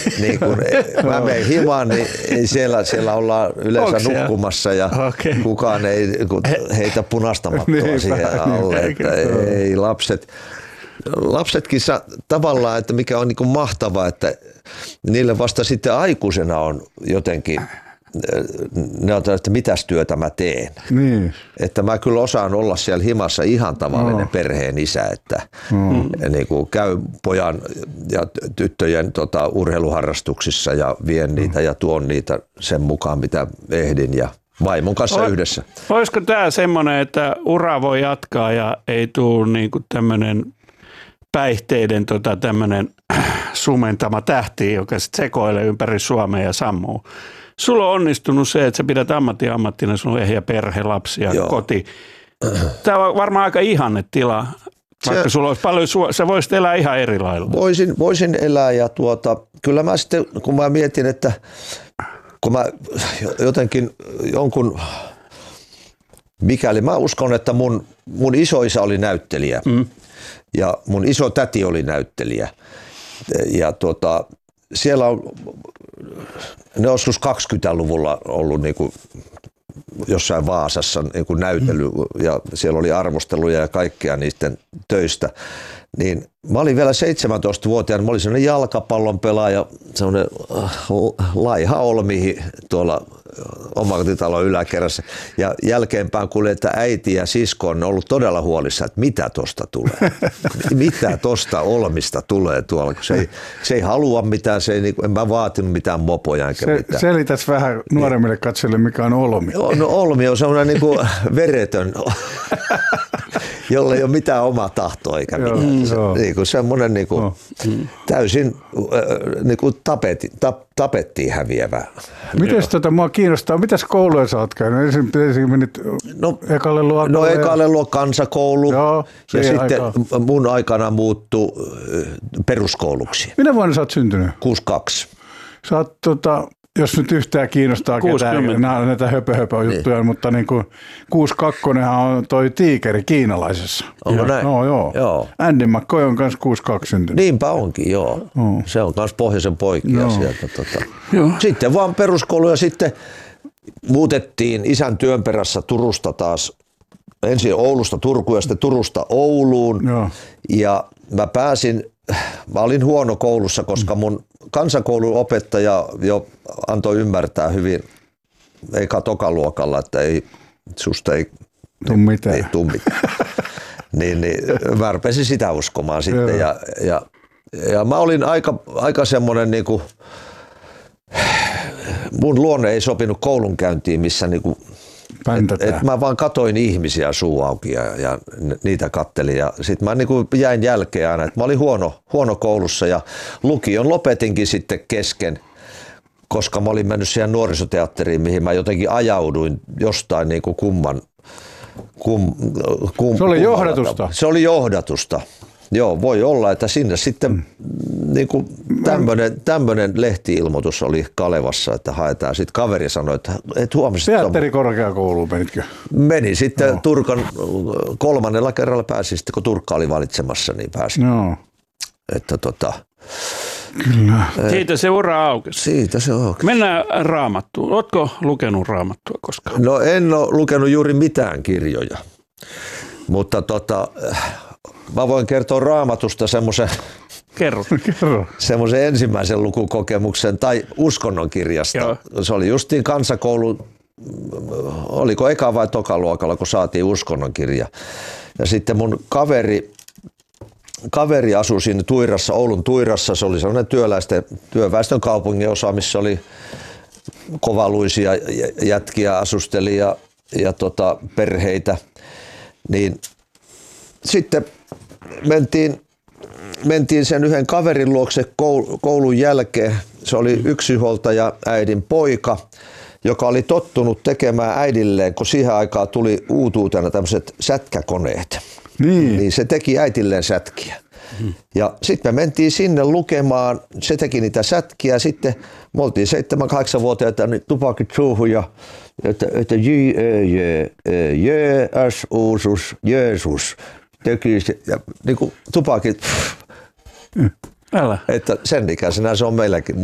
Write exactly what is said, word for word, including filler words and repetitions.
niin kun mä menen himaan, niin siellä, siellä ollaan yleensä nukkumassa ja okay. kukaan ei heitä punaista mattoa siihen alle. Että ei lapset, lapsetkin saa, tavallaan, että mikä on niin kuin mahtavaa, että niille vasta sitten aikuisena on jotenkin, ne on, että mitäs työtä mä teen. Niin. Että mä kyllä osaan olla siellä himassa ihan tavallinen no. perheen isä, että mm. niin kuin käy pojan ja tyttöjen tota, urheiluharrastuksissa ja vien mm. niitä ja tuon niitä sen mukaan, mitä ehdin ja vaimon kanssa o, yhdessä. Olisiko tämä semmoinen, että ura voi jatkaa ja ei tule niin kuin tämmöinen päihteiden tota, tämmöinen sumentama tähti, joka sitten sekoilee ympäri Suomea ja sammuu? Sulla on onnistunut se, että sä pidät ammattia ammattina, sulla on ehjä perhe, lapsi ja Joo. koti. Tämä on varmaan aika ihanne tila, vaikka se, sulla olisi paljon, sä voisit elää ihan eri lailla. Voisin, voisin elää ja tuota, kyllä mä sitten, kun mä mietin, että kun mä jotenkin jonkun, mikäli mä uskon, että mun, mun isoisä oli näyttelijä mm. ja mun iso täti oli näyttelijä ja tuota, siellä on, ne on joskus kaksikymmentäluvulla ollut niin kuin jossain Vaasassa niin kuin näytely ja siellä oli arvosteluja ja kaikkea niiden töistä. Niin mä olin vielä seitsemäntoistavuotiaana, mä olin sellainen jalkapallon pelaaja, sellainen laiha olmi tuolla omakotitalon yläkerrassa. Ja jälkeenpäin kuulin, että äiti ja sisko on ollut todella huolissaan, että mitä tosta tulee. Mitä tosta olmista tulee tuolla. Se ei, se ei halua mitään, se ei, en mä vaatinut mitään mopoja enkä se, mitään. Selitäs vähän nuoremmille katsojille, mikä on olmi. No olmi on sellainen niin kuin veretön, jolla ei ole mitään omaa tahtoa eikä mitään. Mm, se, niin kuin semmoinen niin kuin no. täysin niin kuin tapetti, tap, tapettiin häviävä. Mites tota, mua kiinnostaa, mitäs kouluja sä oot käynyt? Ensin menit no, ekalle luokalle? No ekalle luo kansakoulu Joo, ja sitten aikaa. mun aikana muuttui peruskouluksi. Minä vuonna sä oot syntynyt? kuusikymmentäkaksi. Sä oot tota... Jos nyt yhtään kiinnostaa ketään, näitä höpö-höpö-juttuja, niin. mutta niin kuin kuusikymmentäkaksi on toi tiikeri kiinalaisessa. Onko näin? No, joo. joo. Andy McCoy on myös kuusikymmentäkaksi syntynyt. Niinpä onkin, joo. Oh. Se on myös pohjoisen poikia joo. sieltä. Tota. Sitten vaan peruskoulu ja sitten muutettiin isän työn perässä Turusta taas. Ensin Oulusta Turkuun ja sitten Turusta Ouluun. Joo. Ja mä pääsin, mä olin huono koulussa, koska mun kansakoulun opettaja jo antoi ymmärtää hyvin, eikä tokaluokalla, että ei, susta ei tuu mitään. Ei, tuu mitään. niin, niin, mä rupesin sitä uskomaan sitten. Ja, ja, ja mä olin aika, aika semmoinen, niin kuin, mun luonne ei sopinut koulunkäyntiin, missä niin kuin, et, et mä vaan katoin ihmisiä suu auki ja, ja niitä kattelin ja sitten mä niin kuin jäin jälkeen aina, että mä olin huono, huono koulussa ja lukion lopetinkin sitten kesken, koska mä olin mennyt siihen nuorisoteatteriin, mihin mä jotenkin ajauduin jostain niin kuin kumman. Kum, kum, Se oli kummalla. johdatusta? Se oli johdatusta. Joo, voi olla, että sinne sitten mm. niin kuin tämmöinen, tämmöinen lehti-ilmoitus oli Kalevassa, että haetaan. Sitten kaveri sanoi, että et huomasit. Teatterikorkeakouluun menitkö? Meni sitten no. Turkan kolmannella kerralla pääsi, sitten kun Turkka oli valitsemassa, niin pääsi. No. Että tota... Kyllä. Siitä se ura aukesi. Siitä se aukesi. Mennään Raamattuun. Ootko lukenut Raamattua koskaan? No en ole lukenut juuri mitään kirjoja, mutta tota... Mä voin kertoa Raamatusta semmoisen semmoisen ensimmäisen lukukokemuksen tai uskonnon kirjasta. Joo. Se oli justiin kansakoulu, oliko eka vai tokaluokalla, kun saatiin uskonnon kirja. Ja sitten mun kaveri, kaveri asui siinä Tuirassa, Oulun Tuirassa. Se oli sellainen työläisten, työväestön kaupungin osa, missä oli kovaluisia jätkiä asusteli ja, ja tota, perheitä. Niin sitten mentiin, mentiin sen yhden kaverin luokse koulun jälkeen. Se oli yksinhuoltaja äidin poika, joka oli tottunut tekemään äidilleen, kun siihen aikaan tuli uutuutena tämmöiset sätkäkoneet. Niin. Niin se teki äitilleen sätkiä. Hmm. Ja sitten me mentiin sinne lukemaan, se teki niitä sätkiä. Sitten me oltiin seitsemän kahdeksan vuotiaita, niin tupakit suuhun ja että, että J, E, J, E, J, S, Uusus, Jeesus. Teki ja niin kuin tupakit. Älä. Että sen ikäisenä se on meilläkin.